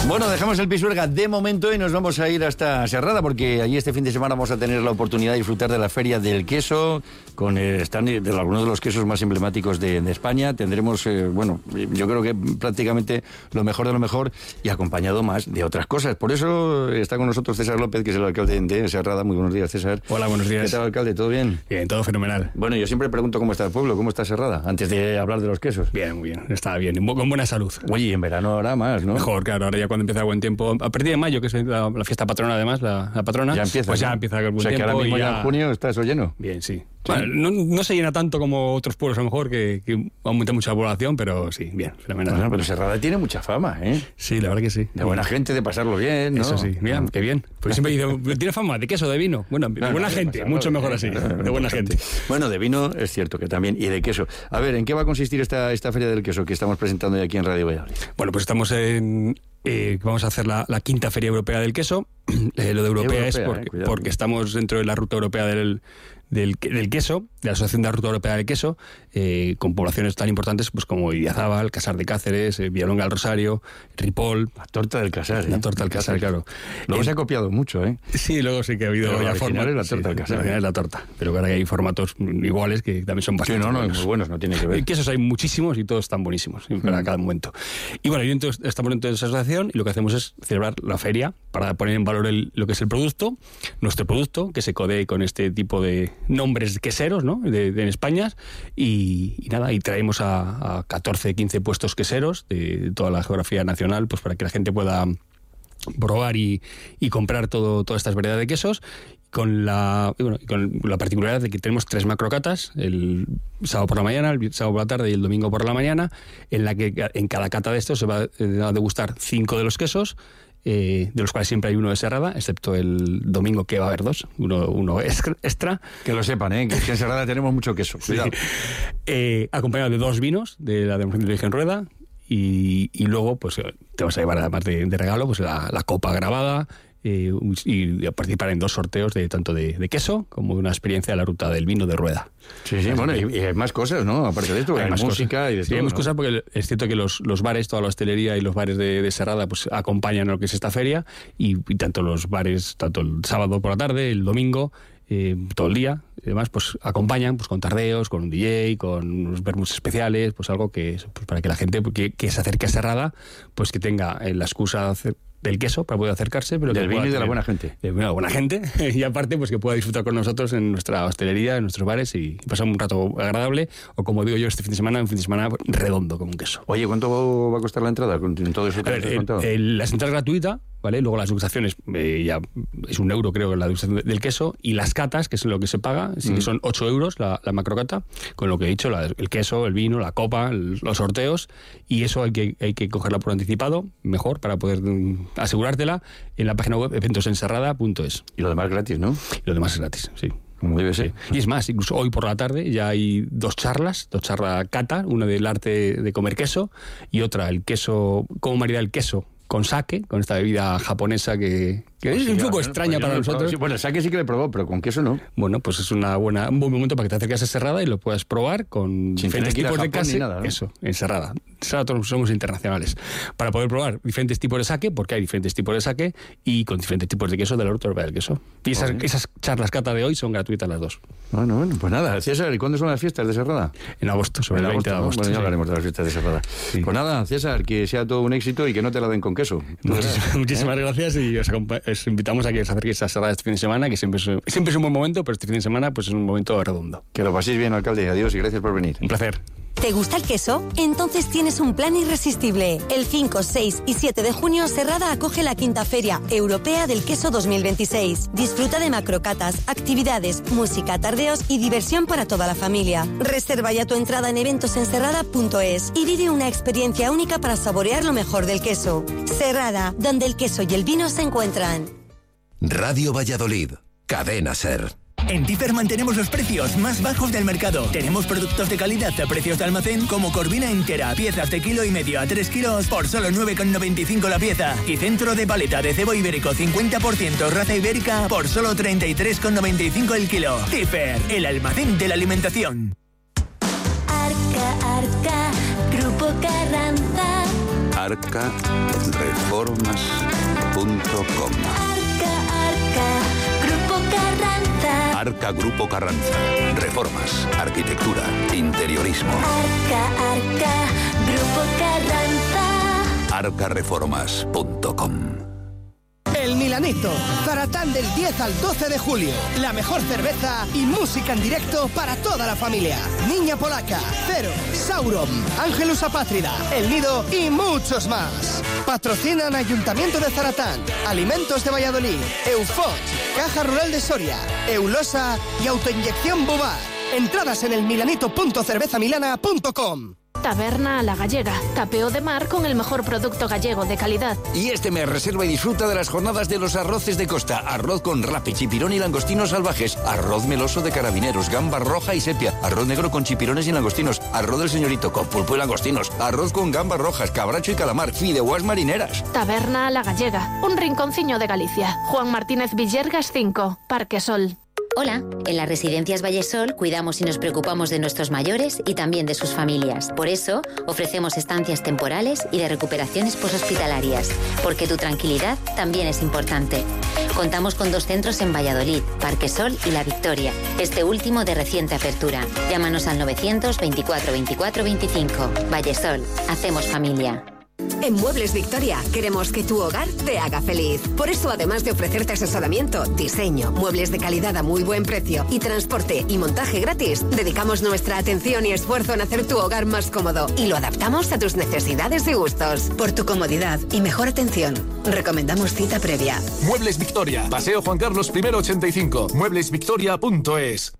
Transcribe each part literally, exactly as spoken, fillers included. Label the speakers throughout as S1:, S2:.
S1: Bueno, dejamos el Pisuerga de momento y nos vamos a ir hasta Serrada, porque allí este fin de semana vamos a tener la oportunidad de disfrutar de la Feria del Queso, con el stand de algunos de los quesos más emblemáticos de, de España. Tendremos, eh, bueno, yo creo que prácticamente lo mejor de lo mejor y acompañado más de otras cosas. Por eso está con nosotros César López, que es el alcalde de Serrada. Muy buenos días, César.
S2: Hola, buenos días.
S1: ¿Qué tal, alcalde? ¿Todo bien?
S2: Bien, todo fenomenal.
S1: Bueno, yo siempre pregunto cómo está el pueblo, cómo está Serrada, antes de hablar de los quesos.
S2: Bien, muy bien, está bien, con buena salud.
S1: Oye, en verano ahora más, ¿no?
S2: Mejor, claro, ahora ya cuando empieza el buen tiempo, a partir de mayo, que es la, la fiesta patrona además, la, la patrona,
S1: ya empieza,
S2: pues ya
S1: ¿no?
S2: empieza el buen
S1: o sea,
S2: tiempo.
S1: Que ahora mismo
S2: y
S1: ya en junio está eso lleno.
S2: Bien, sí.
S1: ¿Sí?
S2: Bueno, no, no se llena tanto como otros pueblos a lo mejor, que, que aumenta mucho la población, pero sí, bien, fenomenal.
S1: Bueno, pero Serrada tiene mucha fama, ¿eh?
S2: Sí, la verdad que sí.
S1: De buena gente, de pasarlo bien, ¿no?
S2: Eso sí, mira, qué bien. Pues siempre dice, ¿tiene fama de queso, de vino? Bueno, de
S1: no,
S2: buena
S1: no,
S2: gente,
S1: pasarlo,
S2: mucho mejor así,
S1: no, no,
S2: de buena gente.
S1: Bueno, de vino es cierto que también, y de queso. A ver, ¿en qué va a consistir esta, esta Feria del Queso que estamos presentando hoy aquí en Radio Valladolid?
S2: Bueno, pues estamos en... Eh, vamos a hacer la, la quinta Feria Europea del Queso. Eh, lo de europea, europea es porque, eh, porque estamos dentro de la Ruta Europea del, del, del Queso, de la Asociación de la Ruta Europea del Queso, eh, con poblaciones tan importantes pues como Idiazábal, Casar de Cáceres, eh, Villalonga del Rosario, Ripoll.
S1: La torta del Casar, ¿eh?
S2: La torta del Casar, claro.
S1: Luego
S2: eh,
S1: se ha copiado mucho, ¿eh?
S2: Sí, luego sí que ha habido
S1: pero
S2: ya formas.
S1: Es la torta
S2: sí,
S1: del Casar.
S2: Es la torta, pero ahora hay formatos iguales que también son bastante
S1: sí, no, no,
S2: buenos.
S1: muy buenos, no tiene que ver.
S2: Quesos hay muchísimos y todos están buenísimos para mm. cada momento. Y bueno, y entonces estamos dentro de esa asociación y lo que hacemos es celebrar la feria para poner en valor el, lo que es el producto, nuestro producto, que se codee con este tipo de nombres queseros, ¿no? De, de en España, y, y nada, y traemos a, a catorce, quince puestos queseros de, de toda la geografía nacional, pues para que la gente pueda probar y, y comprar todo, todas estas variedades de quesos, con la, bueno, con la particularidad de que tenemos tres macrocatas, el sábado por la mañana, el sábado por la tarde y el domingo por la mañana, en la que en cada cata de estos se va a degustar cinco de los quesos, Eh, de los cuales siempre hay uno de Serrada, excepto el domingo que va a haber dos, uno, uno extra.
S1: Que lo sepan, ¿eh? Que en Serrada tenemos mucho queso. Cuidado.
S2: Sí. Eh, acompañado de dos vinos de la denominación de origen Rueda. Y, y luego, pues te vas a llevar además de, de regalo, pues la, la copa grabada. Eh, y a participar en dos sorteos de tanto de, de queso como de una experiencia de la ruta del vino de Rueda.
S1: Sí, sí, bueno, y, y hay más cosas, ¿no? Aparte de esto, hay, hay más música cosas. Y de
S2: sí,
S1: todo.
S2: Hay más
S1: ¿no?
S2: cosas porque es cierto que los, los bares, toda la hostelería y los bares de, de Serrada pues acompañan a lo que es esta feria y, y tanto los bares, tanto el sábado por la tarde, el domingo, eh, todo el día, y además pues acompañan pues con tardeos, con un D J, con unos vermouths especiales, pues algo que pues, para que la gente que, que se acerque a Serrada pues que tenga eh, la excusa de hacer del queso para poder acercarse, pero
S1: del
S2: que
S1: vino y de
S2: tener,
S1: la buena gente
S2: de la buena gente y aparte pues que pueda disfrutar con nosotros en nuestra hostelería, en nuestros bares y pasar un rato agradable, o como digo yo este fin de semana, un fin de semana redondo como un queso.
S1: Oye, ¿cuánto va a costar la entrada con todo eso que
S2: a ver,
S1: te has contado?
S2: El, el, la entrada gratuita, ¿vale? Luego las degustaciones eh, ya es un euro creo la degustación del queso, y las catas, que es lo que se paga, sí que son ocho euros la, la macrocata, con lo que he dicho, la, el queso, el vino, la copa, el, los sorteos, y eso hay que, hay que cogerla por anticipado, mejor, para poder um, asegurártela en la página web eventos en serrada punto es.
S1: Y lo demás gratis, ¿no?
S2: Y lo demás es gratis, sí.
S1: Como debe ser.
S2: Sí. Y es más, incluso hoy por la tarde ya hay dos charlas, dos charlas cata, una del arte de comer queso y otra el queso, cómo maridar el queso con sake, con esta bebida japonesa que, que pues es sí, un poco bueno, extraña pues para nosotros.
S1: Sí, bueno, el sake sí que le probó, pero con queso no.
S2: Bueno, pues es una buena, un buen momento para que te acerques a Serrada y lo puedas probar con
S1: sin
S2: diferentes tipos de case.
S1: Nada, ¿no?
S2: Eso, en Serrada. Nosotros somos internacionales. Para poder probar diferentes tipos de sake, porque hay diferentes tipos de sake, y con diferentes tipos de queso de la Ruta Europea del Queso. Y esas, okay. esas charlas cata de hoy son gratuitas las dos.
S1: Bueno, bueno, pues nada. César, ¿y cuándo son las fiestas de Serrada?
S2: En agosto, sobre en el veinte de agosto.
S1: Bueno, ya
S2: sí.
S1: hablaremos de las fiestas de Serrada. Sí. Pues nada, César, que sea todo un éxito y que no te la den con queso.
S2: Muchísimas, muchísimas ¿Eh? gracias y os, os invitamos a que os acerquéis a Serrada este fin de semana, que siempre es, siempre es un buen momento, pero este fin de semana pues es un momento redondo.
S1: Que lo paséis bien, alcalde. Adiós y gracias por venir.
S2: Un placer.
S3: ¿Te gusta el queso? Entonces tienes un plan irresistible. El cinco, seis y siete de junio, Serrada acoge la quinta Feria Europea del Queso dos mil veintiséis. Disfruta de macrocatas, actividades, música, tardeos y diversión para toda la familia. Reserva ya tu entrada en eventos en serrada punto es y vive una experiencia única para saborear lo mejor del queso. Serrada, donde el queso y el vino se encuentran.
S4: Radio Valladolid, Cadena Ser.
S5: En Tifer mantenemos los precios más bajos del mercado. Tenemos productos de calidad a precios de almacén como corvina entera, piezas de kilo y medio a tres kilos por solo nueve con noventa y cinco la pieza. Y centro de paleta de cebo ibérico cincuenta por ciento raza ibérica por solo treinta y tres con noventa y cinco el kilo. Tifer, el almacén de la alimentación.
S6: Arca, Arca, Grupo Carranza. arca reformas punto com.
S7: Arca, Arca, Grupo Carranza.
S6: Arca Grupo Carranza. Reformas, arquitectura, interiorismo.
S7: Arca, Arca, Grupo Carranza.
S6: arca reformas punto com.
S8: El Milanito, Zaratán del diez al doce de julio. La mejor cerveza y música en directo para toda la familia. Niña Polaca, Cero, Sauron, Ángelus Apátrida, El Nido y muchos más. Patrocinan Ayuntamiento de Zaratán, Alimentos de Valladolid, Eufot, Caja Rural de Soria, Eulosa y Autoinyección Bubar. Entradas en el milanito punto cerveza milana punto com.
S9: Taberna a la Gallega, tapeo de mar con el mejor producto gallego de calidad.
S1: Y este mes reserva y disfruta de las jornadas de los arroces de costa. Arroz con rape, chipirón y langostinos salvajes. Arroz meloso de carabineros, gamba roja y sepia. Arroz negro con chipirones y langostinos. Arroz del señorito con pulpo y langostinos. Arroz con gambas rojas, cabracho y calamar. Fideuás marineras.
S9: Taberna a la Gallega, un rinconciño de Galicia. Juan Martínez Villergas cinco, Parque Sol.
S10: Hola, en las Residencias Vallesol cuidamos y nos preocupamos de nuestros mayores y también de sus familias. Por eso, ofrecemos estancias temporales y de recuperaciones poshospitalarias, porque tu tranquilidad también es importante. Contamos con dos centros en Valladolid, Parque Sol y La Victoria, este último de reciente apertura. Llámanos al novecientos veinticuatro veinticuatro veinticinco. Vallesol, hacemos familia.
S11: En Muebles Victoria queremos que tu hogar te haga feliz. Por eso, además de ofrecerte asesoramiento, diseño, muebles de calidad a muy buen precio y transporte y montaje gratis, dedicamos nuestra atención y esfuerzo en hacer tu hogar más cómodo y lo adaptamos a tus necesidades y gustos. Por tu comodidad y mejor atención, recomendamos cita previa.
S12: Muebles Victoria, Paseo Juan Carlos primero ochenta y cinco, muebles victoria punto es.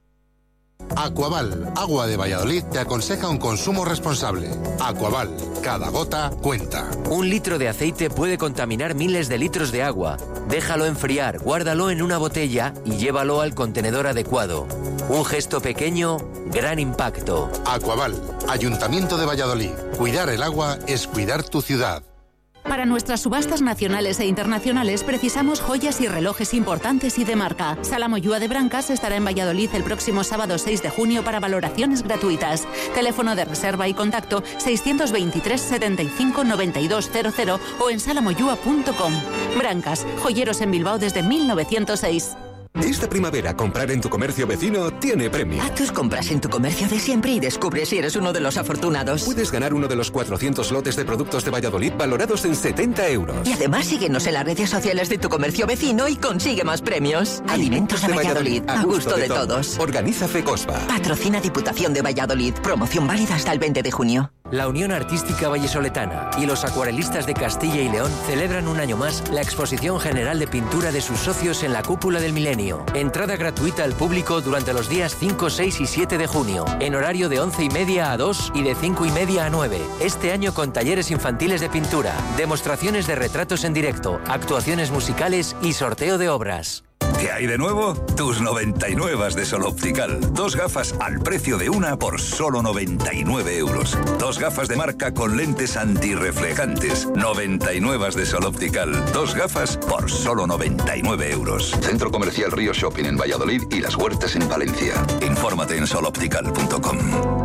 S13: Aquaval, agua de Valladolid, te aconseja un consumo responsable. Aquaval, cada gota cuenta.
S14: Un litro de aceite puede contaminar miles de litros de agua. Déjalo enfriar, guárdalo en una botella y llévalo al contenedor adecuado. Un gesto pequeño, gran impacto.
S13: Aquaval, Ayuntamiento de Valladolid. Cuidar el agua es cuidar tu ciudad.
S15: Para nuestras subastas nacionales e internacionales precisamos joyas y relojes importantes y de marca. Sala Moyúa de Brancas estará en Valladolid el próximo sábado seis de junio para valoraciones gratuitas. Teléfono de reserva y contacto seiscientos veintitrés setenta y cinco noventa y dos cero cero o en sala moyúa punto com. Brancas, joyeros en Bilbao desde mil novecientos seis.
S16: Esta primavera, comprar en tu comercio vecino tiene premio.
S17: Haz tus compras en tu comercio de siempre y descubre si eres uno de los afortunados.
S16: Puedes ganar uno de los cuatrocientos lotes de productos de Valladolid valorados en setenta euros.
S17: Y además síguenos en las redes sociales de tu comercio vecino y consigue más premios. Alimentos, Alimentos de, de Valladolid, Valladolid, a gusto de, de todos. todos.
S16: Organiza Fecosva.
S17: Patrocina Diputación de Valladolid. Promoción válida hasta el veinte de junio.
S14: La Unión Artística Vallesoletana y los acuarelistas de Castilla y León celebran un año más la exposición general de pintura de sus socios en la Cúpula del Milenio. Entrada gratuita al público durante los días cinco, seis y siete de junio, en horario de once y media a dos y de cinco y media a nueve. Este año con talleres infantiles de pintura, demostraciones de retratos en directo, actuaciones musicales y sorteo de obras.
S6: ¿Qué hay de nuevo? Tus noventa y nueve de Sol Optical. Dos gafas al precio de una por solo noventa y nueve euros. Dos gafas de marca con lentes antirreflejantes. noventa y nueve de Sol Optical. Dos gafas por solo noventa y nueve euros.
S18: Centro Comercial Río Shopping en Valladolid y Las Huertas en Valencia.
S6: Infórmate en sol optical punto com.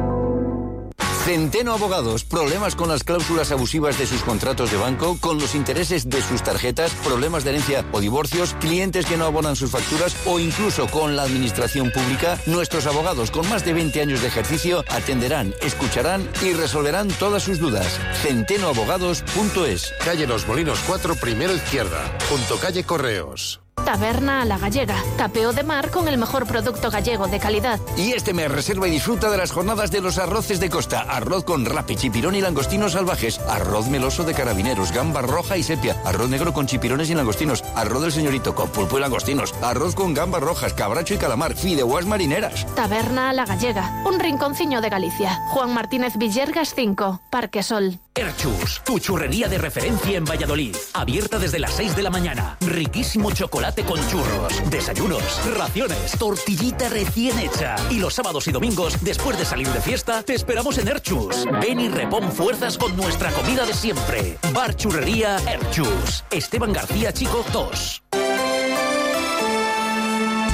S1: Centeno Abogados. Problemas con las cláusulas abusivas de sus contratos de banco, con los intereses de sus tarjetas, problemas de herencia o divorcios, clientes que no abonan sus facturas o incluso con la administración pública. Nuestros abogados con más de veinte años de ejercicio atenderán, escucharán y resolverán todas sus dudas. centeno abogados punto es.
S13: Calle Los Molinos cuatro, primero izquierda, junto calle Correos.
S9: Taberna a la Gallega, tapeo de mar con el mejor producto gallego de calidad.
S1: Y este mes reserva y disfruta de las jornadas de los arroces de costa. Arroz con rape, chipirón y langostinos salvajes. Arroz meloso de carabineros, gamba roja y sepia. Arroz negro con chipirones y langostinos. Arroz del señorito con pulpo y langostinos. Arroz con gambas rojas, cabracho y calamar. Fideuás marineras.
S9: Taberna a la Gallega, un rinconciño de Galicia. Juan Martínez Villergas cinco, Parque Sol.
S19: Erchus, tu churrería de referencia en Valladolid. Abierta desde las seis de la mañana. Riquísimo chocolate con churros, desayunos, raciones, tortillita recién hecha. Y los sábados y domingos, después de salir de fiesta, te esperamos en Erchus. Ven y repon fuerzas con nuestra comida de siempre. Bar Churrería Erchus. Esteban García Chico dos.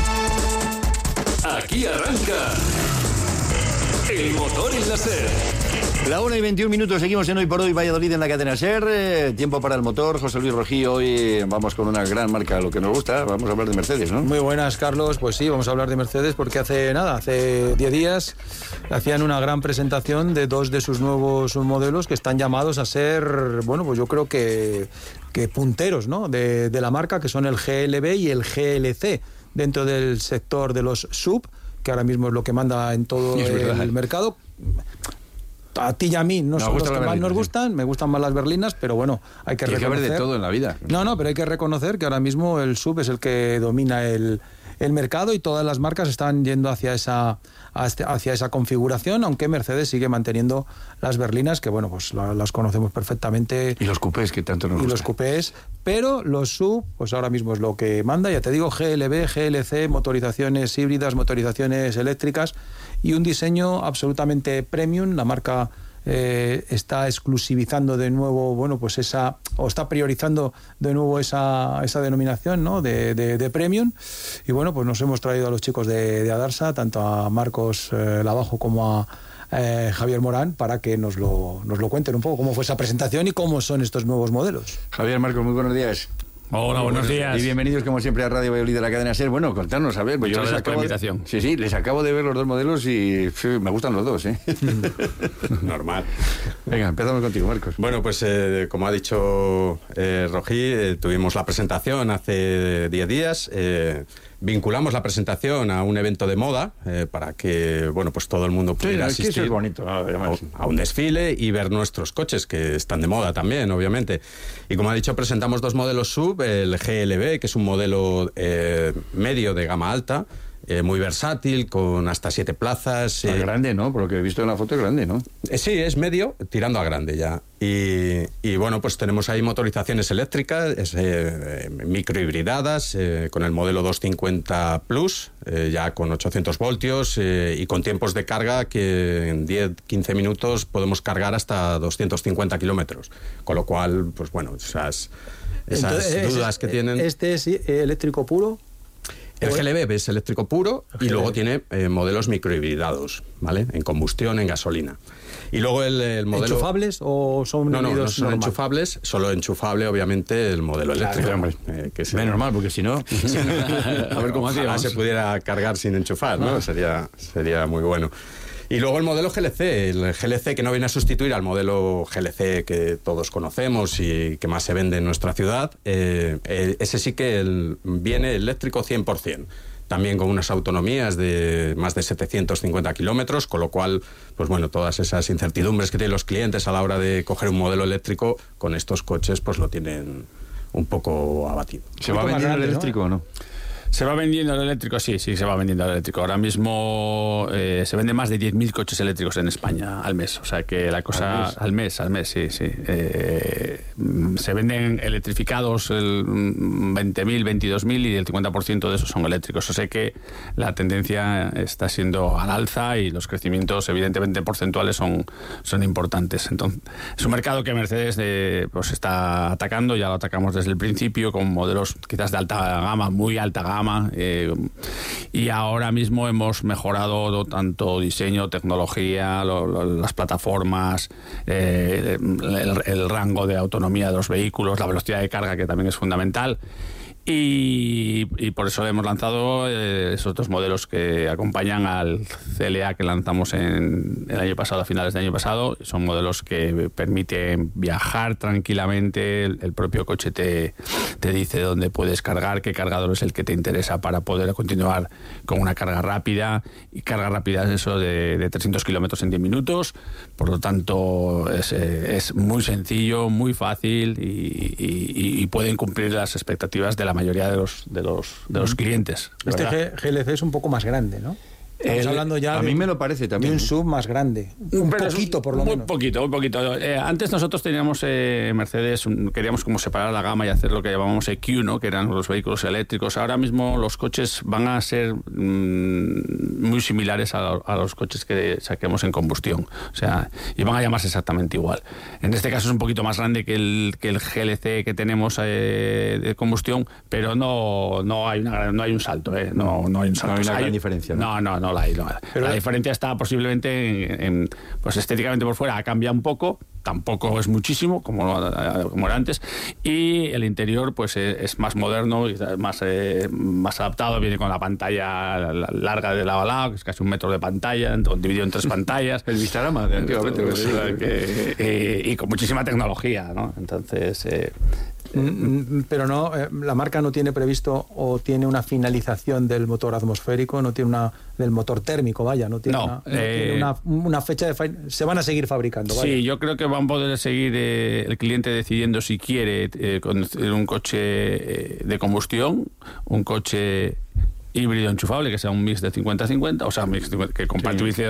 S20: Aquí arranca el motor en la SER.
S1: La una y veintiún minutos, seguimos en Hoy por Hoy Valladolid en la cadena SER. Eh, tiempo para el motor. José Luis Rojío, hoy vamos con una gran marca, lo que nos gusta. Vamos a hablar de Mercedes, ¿no?
S20: Muy buenas, Carlos. Pues sí, vamos a hablar de Mercedes porque hace nada, hace diez días hacían una gran presentación de dos de sus nuevos modelos que están llamados a ser, bueno, pues yo creo que, que punteros, ¿no? De, de la marca, que son el G L B y el G L C dentro del sector de los sub, que ahora mismo es lo que manda en todo el, el mercado. A ti y a mí no nos son los que más berlina, nos gustan, sí. Me gustan más las berlinas, pero bueno, hay que
S1: Tiene reconocer... que haber de todo en la vida.
S20: No, no, pero hay que reconocer que ahora mismo el sub es el que domina el, el mercado y todas las marcas están yendo hacia esa hacia esa configuración, aunque Mercedes sigue manteniendo las berlinas, que bueno, pues la, las conocemos perfectamente.
S1: Y los coupés, que tanto nos
S20: Y
S1: gusta.
S20: los coupés, pero los sub, pues ahora mismo es lo que manda, ya te digo, G L B, G L C, motorizaciones híbridas, motorizaciones eléctricas y un diseño absolutamente premium. La marca eh, está exclusivizando de nuevo, bueno, pues esa, o está priorizando de nuevo esa, esa denominación, ¿no? de, de, de premium. Y bueno, pues nos hemos traído a los chicos de, de Adarsa, tanto a Marcos eh, Lavajo como a eh, Javier Morán, para que nos lo, nos lo cuenten un poco cómo fue esa presentación y cómo son estos nuevos modelos.
S1: Javier, Marcos, muy buenos días.
S2: Hola, buenos días.
S1: Y bienvenidos como siempre a Radio Valladolid de la cadena SER. Bueno, contarnos, a ver, pues yo les acabo de... Sí, sí, les acabo de ver los dos modelos y sí, me gustan los dos, ¿eh?
S21: Normal.
S1: Venga, empezamos contigo, Marcos.
S21: Bueno, pues eh, como ha dicho eh, Rojí, eh, tuvimos la presentación hace diez días. Eh, vinculamos la presentación a un evento de moda eh, para que, bueno, pues todo el mundo pudiera
S1: sí,
S21: asistir
S1: es bonito, a,
S21: a un desfile y ver nuestros coches, que están de moda también, obviamente. Y como ha dicho, presentamos dos modelos sub, el G L B, que es un modelo eh, medio de gama alta, eh, muy versátil, con hasta siete plazas.
S1: Es
S21: eh,
S1: grande, ¿no? Por lo que he visto en la foto es grande, ¿no?
S21: Eh, sí, es medio, tirando a grande ya. Y, y bueno, pues tenemos ahí motorizaciones eléctricas, es, eh, microhibridadas, eh, con el modelo doscientos cincuenta Plus, eh, ya con ochocientos voltios eh, y con tiempos de carga que en diez a quince minutos podemos cargar hasta doscientos cincuenta kilómetros. Con lo cual, pues bueno, esas, esas
S20: Entonces,
S21: dudas que tienen...
S20: ¿Este es eléctrico puro?
S21: El G L B es eléctrico puro y luego tiene eh, modelos microhibridados, ¿vale? En combustión, en gasolina. Y luego el, el modelo...
S20: ¿Enchufables o son
S21: No, no, no son
S20: normal?
S21: enchufables, solo enchufable, obviamente, el modelo
S1: Claro,
S21: eléctrico.
S1: hombre.
S21: Eh, que
S1: Es normal, porque si no...
S21: a ver cómo ojalá se pudiera cargar sin enchufar, ¿no? Ah. Sería, sería muy bueno. Y luego el modelo G L C, el G L C que no viene a sustituir al modelo G L C que todos conocemos y que más se vende en nuestra ciudad, eh, eh, ese sí que el, viene eléctrico cien por ciento. También con unas autonomías de más de setecientos cincuenta kilómetros, con lo cual, pues bueno, todas esas incertidumbres que tienen los clientes a la hora de coger un modelo eléctrico, con estos coches pues lo tienen un poco abatido.
S1: ¿Se va vendiendo el eléctrico o no?
S2: Se va vendiendo el eléctrico, sí, sí, se va vendiendo el eléctrico. Ahora mismo eh, se venden más de diez mil coches eléctricos en España al mes. O sea que la cosa... Al mes, al mes, al mes sí, sí. Eh, se venden electrificados el veinte mil, veintidós mil y el cincuenta por ciento de esos son eléctricos. O sea que la tendencia está siendo al alza y los crecimientos evidentemente porcentuales son, son importantes. Entonces, es un mercado que Mercedes eh, pues está atacando, ya lo atacamos desde el principio con modelos quizás de alta gama, muy alta gama. Eh, y ahora mismo hemos mejorado tanto diseño, tecnología, lo, lo, las plataformas, eh, el, el rango de autonomía de los vehículos, la velocidad de carga, que también es fundamental. Y, y por eso hemos lanzado eh, esos dos modelos que acompañan al C L A que lanzamos en el año pasado, a finales del año pasado. Son modelos que permiten viajar tranquilamente. El, el propio coche te, te dice dónde puedes cargar, qué cargador es el que te interesa para poder continuar con una carga rápida. Y carga rápida es eso de, de trescientos kilómetros en diez minutos. Por lo tanto, es, es muy sencillo, muy fácil y, y, y pueden cumplir las expectativas de la mayoría de los de los de los clientes.
S20: Este G L C es un poco más grande, ¿no? Estamos
S1: El,
S20: hablando ya
S1: a
S20: de,
S1: mí me lo parece también.
S20: De un sub más grande. Un
S2: Pero
S20: poquito, por lo
S2: muy
S20: menos.
S2: Muy poquito, muy poquito. Eh, antes nosotros teníamos eh, Mercedes, un, queríamos como separar la gama y hacer lo que llamábamos E Q, ¿no? Que eran los vehículos eléctricos. Ahora mismo los coches van a ser mmm, muy similares a, a los coches que saquemos en combustión. O sea, y van a llamarse exactamente igual. En este caso es un poquito más grande que el, que el G L C que tenemos eh, de combustión, pero no, no, hay una, no hay un salto. Eh. No, no hay un salto.
S1: No hay una
S2: o sea,
S1: gran
S2: hay,
S1: diferencia. ¿no?
S2: no, no, no. no la hay. No. Pero la diferencia está posiblemente en, en, pues estéticamente por fuera cambia un poco, tampoco es muchísimo como, como era antes, y el interior pues es más moderno, más, eh, más adaptado, viene con la pantalla larga de lado a lado, que es casi un metro de pantalla, dividido en tres pantallas.
S1: El Vistarama de antiguamente.
S2: Pues, que, eh, y con muchísima tecnología, ¿no? Entonces... Eh,
S20: pero no, eh, la marca no tiene previsto o tiene una finalización del motor atmosférico, no tiene una del motor térmico, vaya, no tiene, no, una, no eh, tiene una, una fecha de se van a seguir fabricando. Vaya.
S2: Sí, yo creo que van a poder seguir eh, el cliente decidiendo si quiere eh, conducir un coche eh, de combustión, un coche híbrido enchufable, que sea un mix de cincuenta cincuenta, o sea, un mix que compatibilice